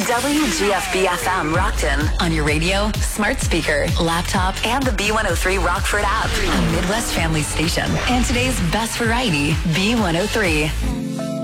WGFB-FM Rockton on your radio, smart speaker, laptop, and the B103 Rockford app. A Midwest family station. And today's best variety, B103.